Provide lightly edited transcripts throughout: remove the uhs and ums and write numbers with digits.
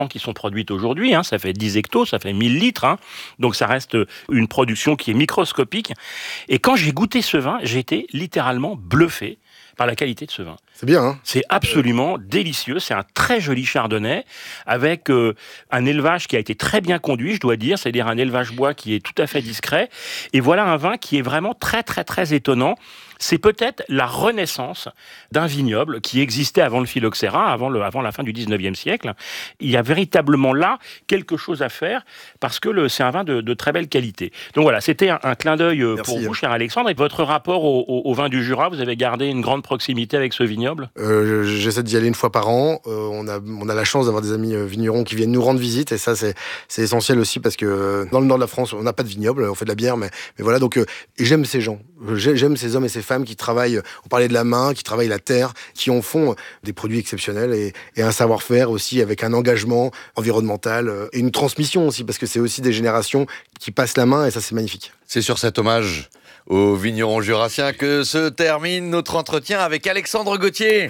qui sont produites aujourd'hui, ça fait 10 hectos, ça fait 1000 litres, donc ça reste une production qui est microscopique. Et quand j'ai goûté ce vin, j'ai été littéralement bluffé par la qualité de ce vin. C'est bien, C'est absolument délicieux. C'est un très joli chardonnay avec un élevage qui a été très bien conduit, je dois dire, c'est-à-dire un élevage bois qui est tout à fait discret. Et voilà un vin qui est vraiment très, très, très étonnant. C'est peut-être la renaissance d'un vignoble qui existait avant le phylloxéra, avant la fin du 19e siècle. Il y a véritablement là quelque chose à faire parce que c'est un vin de très belle qualité. Donc voilà, c'était un clin d'œil pour vous, cher Alexandre. Et votre rapport au vin du Jura, vous avez gardé une grande proximité avec ce vignoble ? J'essaie d'y aller une fois par an. On a la chance d'avoir des amis vignerons qui viennent nous rendre visite et ça, c'est essentiel aussi parce que dans le nord de la France, on n'a pas de vignoble, on fait de la bière, mais voilà. Donc, et j'aime ces gens. J'aime ces hommes et ces femmes qui travaillent, on parlait de la main, qui travaillent la terre, qui en font des produits exceptionnels et un savoir-faire aussi avec un engagement environnemental et une transmission aussi, parce que c'est aussi des générations qui passent la main et ça, c'est magnifique. C'est sur cet hommage aux vignerons jurassiens que se termine notre entretien avec Alexandre Gauthier.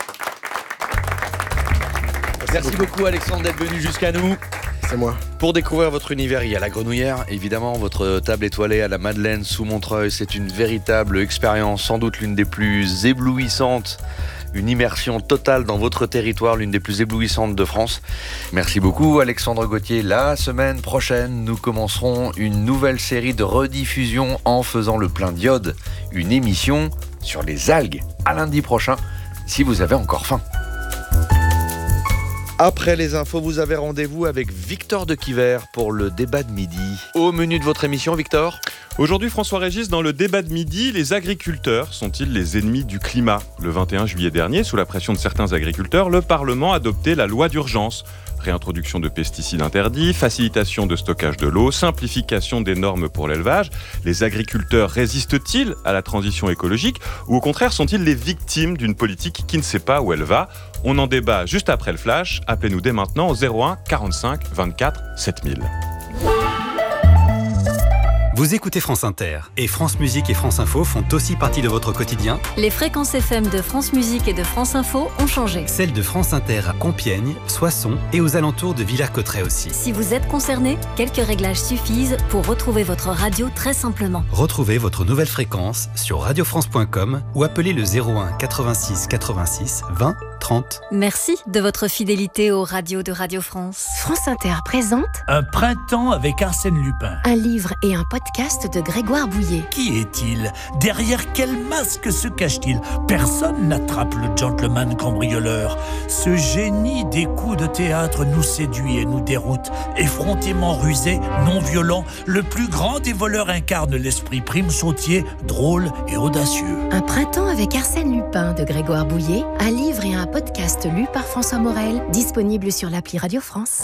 Merci beaucoup Alexandre d'être venu jusqu'à nous. C'est moi. Pour découvrir votre univers, il y a la Grenouillère, évidemment, votre table étoilée à la Madeleine sous Montreuil. C'est une véritable expérience, sans doute l'une des plus éblouissantes. Une immersion totale dans votre territoire, l'une des plus éblouissantes de France. Merci beaucoup Alexandre Gauthier. La semaine prochaine, nous commencerons une nouvelle série de rediffusions en faisant le plein d'iode. Une émission sur les algues. À lundi prochain, si vous avez encore faim. Après les infos, vous avez rendez-vous avec Victor de Quiver pour le débat de midi. Au menu de votre émission, Victor ? Aujourd'hui, François Régis, dans le débat de midi, les agriculteurs sont-ils les ennemis du climat ? Le 21 juillet dernier, sous la pression de certains agriculteurs, le Parlement a adopté la loi d'urgence. Réintroduction de pesticides interdits, facilitation de stockage de l'eau, simplification des normes pour l'élevage. Les agriculteurs résistent-ils à la transition écologique ou au contraire sont-ils les victimes d'une politique qui ne sait pas où elle va ? On en débat juste après le flash. Appelez-nous dès maintenant au 01 45 24 7000. Vous écoutez France Inter et France Musique et France Info font aussi partie de votre quotidien. Les fréquences FM de France Musique et de France Info ont changé. Celles de France Inter à Compiègne, Soissons et aux alentours de Villers-Cotterêts aussi. Si vous êtes concerné, quelques réglages suffisent pour retrouver votre radio très simplement. Retrouvez votre nouvelle fréquence sur radiofrance.com ou appelez le 01 86 86 20 30. Merci de votre fidélité aux radios de Radio France. France Inter présente Un printemps avec Arsène Lupin. un livre et un podcast de Grégoire Bouillet. Qui est-il ? Derrière quel masque se cache-t-il ? Personne n'attrape le gentleman cambrioleur. Ce génie des coups de théâtre nous séduit et nous déroute. Effrontément rusé, non violent, le plus grand des voleurs incarne l'esprit prime-sautier, drôle et audacieux. Un printemps avec Arsène Lupin de Grégoire Bouillet, un livre et un podcast lu par François Morel, disponible sur l'appli Radio France.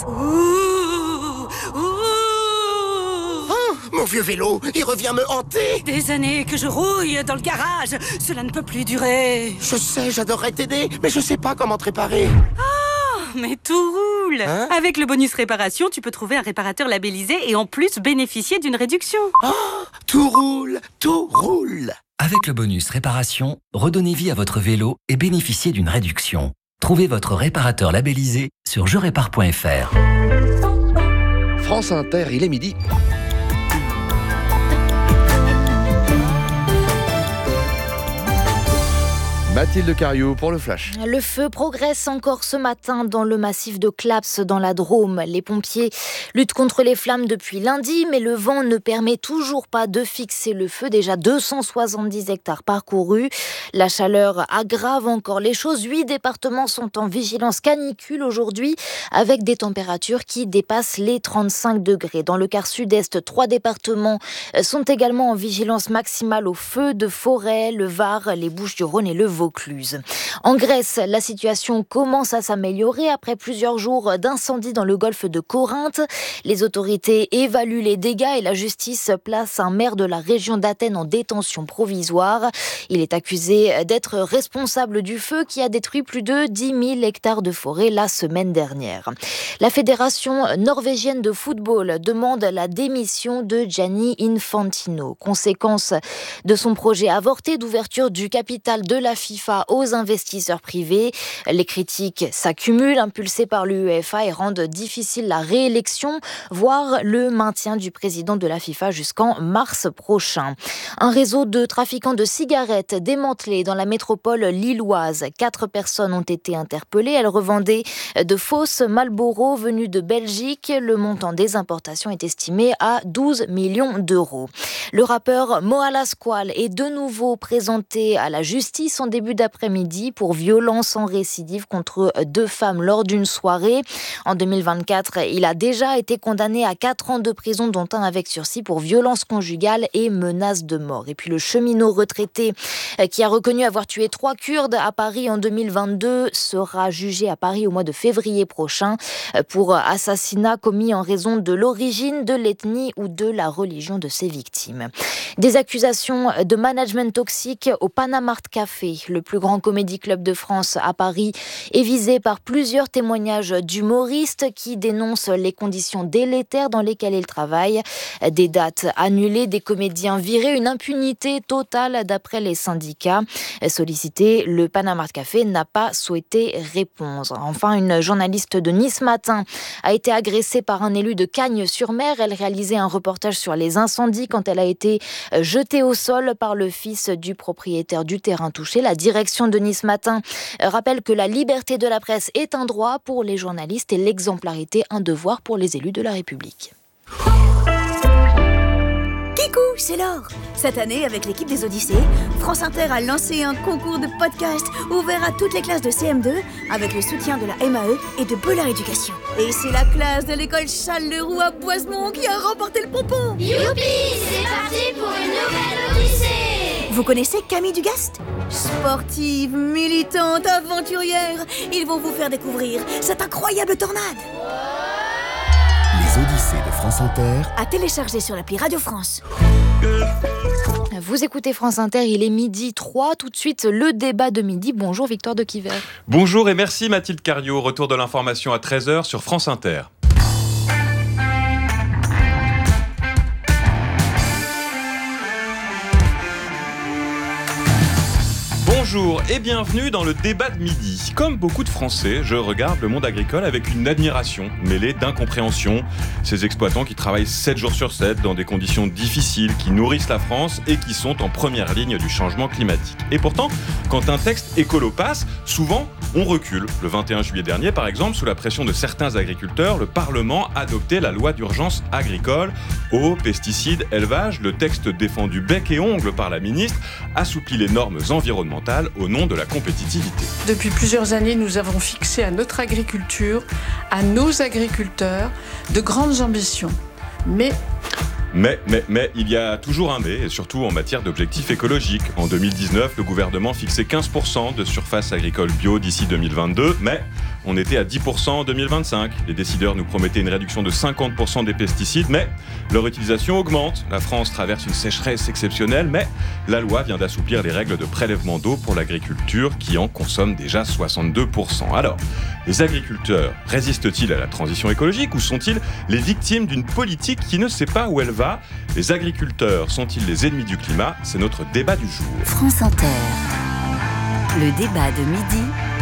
Mon vieux vélo, il revient me hanter. Des années que je rouille dans le garage. Cela ne peut plus durer. Je sais, j'adorerais t'aider, mais je sais pas comment te réparer. Oh, mais tout roule. Avec le bonus réparation, tu peux trouver un réparateur labellisé et en plus bénéficier d'une réduction. Oh, tout roule, tout roule. Avec le bonus réparation, redonnez vie à votre vélo et bénéficiez d'une réduction. Trouvez votre réparateur labellisé sur jerépare.fr. France Inter, il est midi. Mathilde Cariou pour le Flash. Le feu progresse encore ce matin dans le massif de Claps dans la Drôme. Les pompiers luttent contre les flammes depuis lundi, mais le vent ne permet toujours pas de fixer le feu. Déjà 270 hectares parcourus. La chaleur aggrave encore les choses. 8 départements sont en vigilance canicule aujourd'hui avec des températures qui dépassent les 35 degrés. Dans le quart sud-est, 3 départements sont également en vigilance maximale au feu de forêt, le Var, les Bouches-du-Rhône et le Vaucluse. En Grèce, la situation commence à s'améliorer après plusieurs jours d'incendie dans le golfe de Corinthe. Les autorités évaluent les dégâts et la justice place un maire de la région d'Athènes en détention provisoire. Il est accusé d'être responsable du feu qui a détruit plus de 10 000 hectares de forêt la semaine dernière. La Fédération norvégienne de football demande la démission de Gianni Infantino. Conséquence de son projet avorté d'ouverture du capital de la FIFA FIFA aux investisseurs privés. Les critiques s'accumulent, impulsées par l'UEFA, et rendent difficile la réélection, voire le maintien du président de la FIFA jusqu'en mars prochain. Un réseau de trafiquants de cigarettes démantelé dans la métropole lilloise. 4 personnes ont été interpellées. Elles revendaient de fausses Marlboro venues de Belgique. Le montant des importations est estimé à 12 millions d'euros. Le rappeur Moala Squal est de nouveau présenté à la justice en début d'après-midi pour violence en récidive contre 2 femmes lors d'une soirée. En 2024, il a déjà été condamné à 4 ans de prison, dont 1 avec sursis pour violence conjugale et menace de mort. Et puis le cheminot retraité qui a reconnu avoir tué 3 Kurdes à Paris en 2022 sera jugé à Paris au mois de février prochain pour assassinat commis en raison de l'origine, de l'ethnie ou de la religion de ses victimes. Des accusations de management toxique au Panama Café, le plus grand comédie club de France à Paris, est visé par plusieurs témoignages d'humoristes qui dénoncent les conditions délétères dans lesquelles ils travaillent. Des dates annulées, des comédiens virés, une impunité totale d'après les syndicats. Sollicité, le Panama Café n'a pas souhaité répondre. Enfin, une journaliste de Nice Matin a été agressée par un élu de Cagnes-sur-Mer. Elle réalisait un reportage sur les incendies quand elle a été jetée au sol par le fils du propriétaire du terrain touché. La direction de Nice Matin rappelle que la liberté de la presse est un droit pour les journalistes et l'exemplarité un devoir pour les élus de la République. Kikou, c'est Laure. Cette année, avec l'équipe des Odyssées, France Inter a lancé un concours de podcast ouvert à toutes les classes de CM2 avec le soutien de la MAE et de Bollard Éducation. Et c'est la classe de l'école Charles-Leroux à Boisemont qui a remporté le pompon. Youpi, c'est parti pour une nouvelle Odyssée. Vous connaissez Camille Dugast ? Sportive, militante, aventurière, ils vont vous faire découvrir cette incroyable tornade. Les Odyssées de France Inter, à télécharger sur l'appli Radio France. Vous écoutez France Inter, il est 12h03. Tout de suite, le débat de midi. Bonjour Victor de Quiver. Bonjour et merci Mathilde Cariot. Retour de l'information à 13h sur France Inter. Bonjour et bienvenue dans le débat de midi. Comme beaucoup de Français, je regarde le monde agricole avec une admiration mêlée d'incompréhension. Ces exploitants qui travaillent 7 jours sur 7 dans des conditions difficiles, qui nourrissent la France et qui sont en première ligne du changement climatique. Et pourtant, quand un texte écolo passe, souvent on recule. Le 21 juillet dernier, par exemple, sous la pression de certains agriculteurs, le Parlement adoptait la loi d'urgence agricole. Eau, pesticides, élevage, le texte défendu bec et ongle par la ministre assouplit les normes environnementales au nom de la compétitivité. Depuis plusieurs années, nous avons fixé à notre agriculture, à nos agriculteurs, de grandes ambitions. Mais, il y a toujours un mais, et surtout en matière d'objectifs écologiques. En 2019, le gouvernement fixait 15% de surface agricole bio d'ici 2022, mais on était à 10% en 2025. Les décideurs nous promettaient une réduction de 50% des pesticides, mais leur utilisation augmente. La France traverse une sécheresse exceptionnelle, mais la loi vient d'assouplir les règles de prélèvement d'eau pour l'agriculture qui en consomme déjà 62%. Alors, les agriculteurs résistent-ils à la transition écologique ou sont-ils les victimes d'une politique qui ne sait pas où elle va ? Les agriculteurs sont-ils les ennemis du climat ? C'est notre débat du jour. France Inter. Le débat de midi.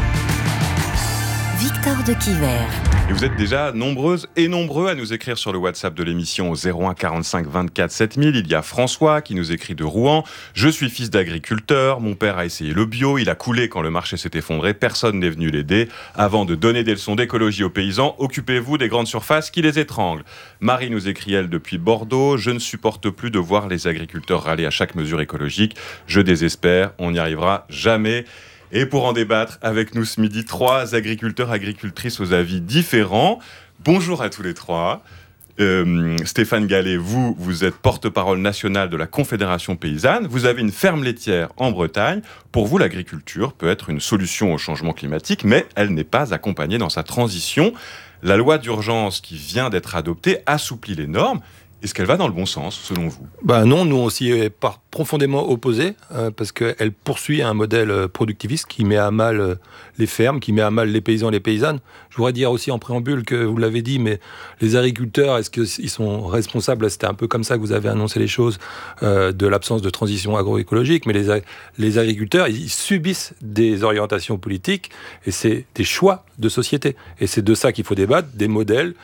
Victor de Quiver. Et vous êtes déjà nombreuses et nombreux à nous écrire sur le WhatsApp de l'émission au 01 45 24 7000. Il y a François qui nous écrit de Rouen. Je suis fils d'agriculteur. Mon père a essayé le bio. Il a coulé quand le marché s'est effondré. Personne n'est venu l'aider. Avant de donner des leçons d'écologie aux paysans, occupez-vous des grandes surfaces qui les étranglent. Marie nous écrit, elle, depuis Bordeaux. Je ne supporte plus de voir les agriculteurs râler à chaque mesure écologique. Je désespère. On n'y arrivera jamais. Et pour en débattre avec nous ce midi, 3 agriculteurs, agricultrices aux avis différents. Bonjour à tous les 3. Stéphane Gallet, vous êtes porte-parole nationale de la Confédération paysanne. Vous avez une ferme laitière en Bretagne. Pour vous, l'agriculture peut être une solution au changement climatique, mais elle n'est pas accompagnée dans sa transition. La loi d'urgence qui vient d'être adoptée assouplit les normes. Est-ce qu'elle va dans le bon sens, selon vous ? Non, nous aussi profondément opposés, parce qu'elle poursuit un modèle productiviste qui met à mal les fermes, qui met à mal les paysans et les paysannes. Je voudrais dire aussi en préambule que vous l'avez dit, mais les agriculteurs, est-ce qu'ils sont responsables ? C'était un peu comme ça que vous avez annoncé les choses, de l'absence de transition agroécologique, mais les agriculteurs, ils subissent des orientations politiques et c'est des choix de société. Et c'est de ça qu'il faut débattre, des modèles,